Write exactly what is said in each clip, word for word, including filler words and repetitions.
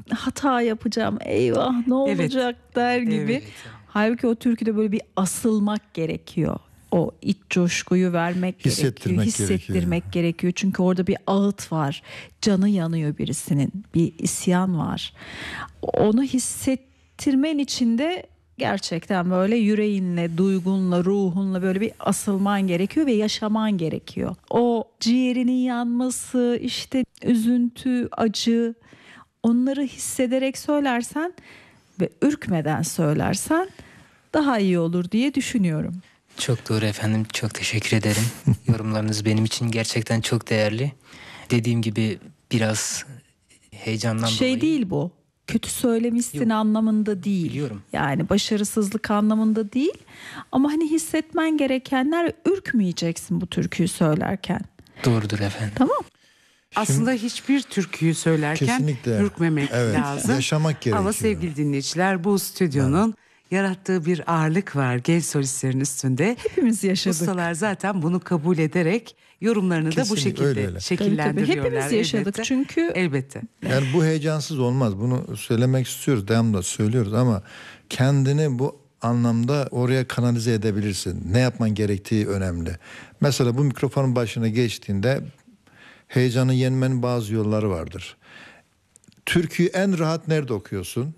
hata yapacağım, eyvah ne olacak evet. der gibi. Evet. Halbuki o türküde böyle bir asılmak gerekiyor. O iç coşkuyu vermek hissettirmek gerekiyor, hissettirmek gerekiyor. gerekiyor. Çünkü orada bir ağıt var, canı yanıyor birisinin, bir isyan var. Onu hissettirmen için de gerçekten böyle yüreğinle, duygunla, ruhunla böyle bir asılman gerekiyor ve yaşaman gerekiyor. O ciğerinin yanması, işte üzüntü, acı, onları hissederek söylersen ve ürkmeden söylersen daha iyi olur diye düşünüyorum. Çok doğru efendim, çok teşekkür ederim. Yorumlarınız benim için gerçekten çok değerli. Dediğim gibi biraz heyecandan şey dolayı. Şey değil bu. Kötü söylemişsin Yok. anlamında değil. Biliyorum. Yani başarısızlık anlamında değil. Ama hani hissetmen gerekenler, ürkmeyeceksin bu türküyü söylerken. Doğrudur efendim. Tamam. Aslında hiçbir türküyü söylerken kesinlikle ürkmemek evet, lazım. Yaşamak gerekiyor. Ama sevgili dinleyiciler, bu stüdyonun evet. yarattığı bir ağırlık var genç solistlerin üstünde. Hepimiz yaşadık. Ustalar zaten bunu kabul ederek yorumlarını kesinlikle da bu şekilde öyle, öyle. şekillendiriyorlar. Tabii, tabii. Hepimiz yaşadık elbette. çünkü. Elbette. Yani bu heyecansız olmaz. Bunu söylemek istiyoruz, devamlı söylüyoruz ama kendini bu anlamda oraya kanalize edebilirsin. Ne yapman gerektiği önemli. Mesela bu mikrofonun başına geçtiğinde heyecanı yenmenin bazı yolları vardır. Türküyü en rahat nerede okuyorsun?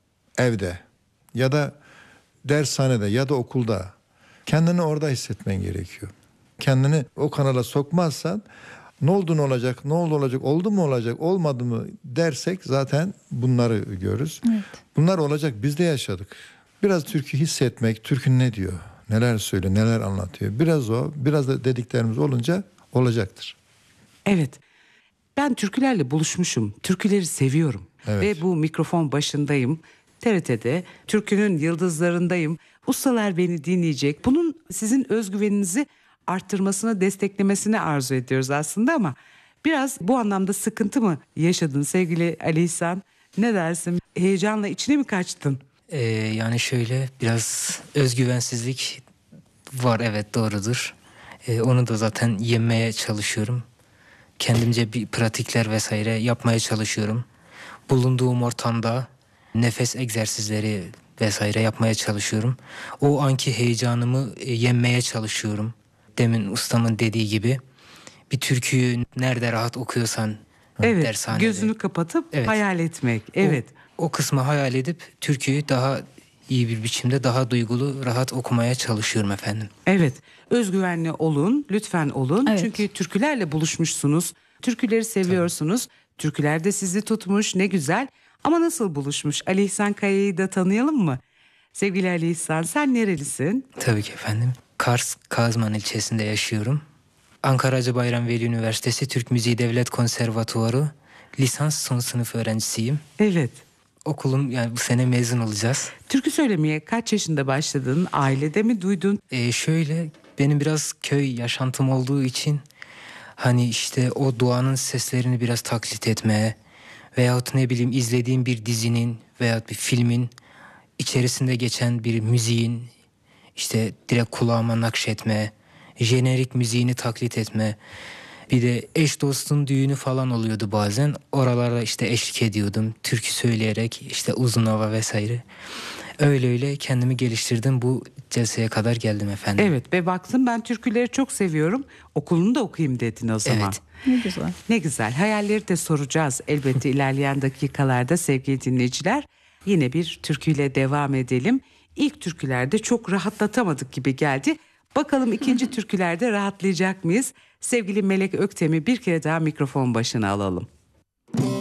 Evde ya da dershanede ya da okulda. Kendini orada hissetmen gerekiyor. Kendini o kanala sokmazsan ne oldu ne olacak, ne oldu olacak, oldu mu olacak, olmadı mı dersek zaten bunları görürüz. Evet. Bunlar olacak, biz de yaşadık. Biraz türkü hissetmek, türkü ne diyor, neler söylüyor, neler anlatıyor. Biraz o, biraz da dediklerimiz olunca olacaktır. Evet, ben türkülerle buluşmuşum, türküleri seviyorum evet. ve bu mikrofon başındayım. T R T'de türkünün yıldızlarındayım. Ustalar beni dinleyecek. Bunun sizin özgüveninizi arttırmasını, desteklemesini arzu ediyoruz aslında ama biraz bu anlamda sıkıntı mı yaşadın sevgili Ali İhsan? Ne dersin? Heyecanla içine mi kaçtın? Ee, yani şöyle biraz özgüvensizlik var, evet doğrudur. Ee, onu da zaten yenmeye çalışıyorum. Kendimce bir pratikler vesaire yapmaya çalışıyorum. Bulunduğum ortamda nefes egzersizleri vesaire yapmaya çalışıyorum. O anki heyecanımı yenmeye çalışıyorum. Demin ustamın dediği gibi bir türküyü nerede rahat okuyorsan evet, dershanede. Gözünü kapatıp evet. hayal etmek. Evet. O, o kısmı hayal edip türküyü daha iyi bir biçimde, daha duygulu, rahat okumaya çalışıyorum efendim. Evet. Özgüvenli olun, lütfen olun. Evet. Çünkü türkülerle buluşmuşsunuz. Türküleri seviyorsunuz. Tabii. Türküler de sizi tutmuş, ne güzel. Ama nasıl buluşmuş? Ali İhsan Kaya'yı da tanıyalım mı? Sevgili Ali İhsan, sen nerelisin? Tabii ki efendim. Kars, Kazman ilçesinde yaşıyorum. Ankara Hacı Bayram Veli Üniversitesi Türk Müziği Devlet Konservatuvarı lisans son sınıf öğrencisiyim. Evet. Okulum, yani bu sene mezun olacağız. Türkü söylemeye kaç yaşında başladın? Ailede mi duydun? Ee, şöyle, benim biraz köy yaşantım olduğu için hani işte o doğanın seslerini biraz taklit etmeye veyahut ne bileyim izlediğim bir dizinin veyahut bir filmin içerisinde geçen bir müziğin işte direkt kulağıma nakşetme, jenerik müziğini taklit etme. Bir de eş dostun düğünü falan oluyordu bazen. Oralarda işte eşlik ediyordum. Türkü söyleyerek işte uzun hava vesaire. Öyle öyle kendimi geliştirdim. Bu celseye kadar geldim efendim. Evet ve baktım ben türküleri çok seviyorum. Okulunu da okuyayım dedin o zaman. Evet. Ne güzel. Ne güzel. Hayalleri de soracağız elbette ilerleyen dakikalarda sevgili dinleyiciler. Yine bir türküyle devam edelim. İlk türkülerde çok rahatlatamadık gibi geldi. Bakalım ikinci türkülerde rahatlayacak mıyız? Sevgili Melek Öktem'i bir kere daha mikrofon başına alalım.